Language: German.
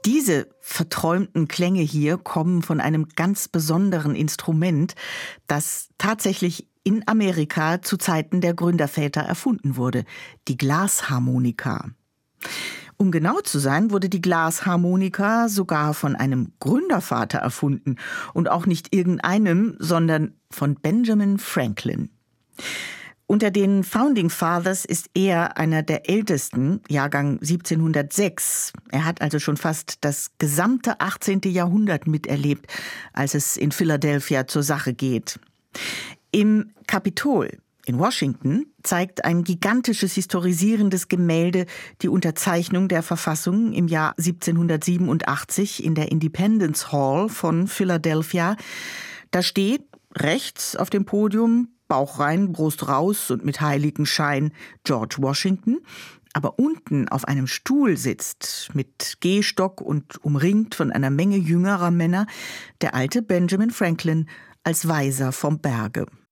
Diese verträumten Klänge hier kommen von einem ganz besonderen Instrument, das tatsächlich in Amerika zu Zeiten der Gründerväter erfunden wurde, die Glasharmonika. Um genau zu sein, wurde die Glasharmonika sogar von einem Gründervater erfunden und auch nicht irgendeinem, sondern von Benjamin Franklin. Unter den Founding Fathers ist er einer der ältesten, Jahrgang 1706. Er hat also schon fast das gesamte 18. Jahrhundert miterlebt, als es in Philadelphia zur Sache geht. Im Kapitol in Washington zeigt ein gigantisches historisierendes Gemälde die Unterzeichnung der Verfassung im Jahr 1787 in der Independence Hall von Philadelphia. Da steht rechts auf dem Podium, Bauch rein, Brust raus und mit Heiligenschein George Washington. Aber unten auf einem Stuhl sitzt, mit Gehstock und umringt von einer Menge jüngerer Männer, der alte Benjamin Franklin als Weiser vom Berge.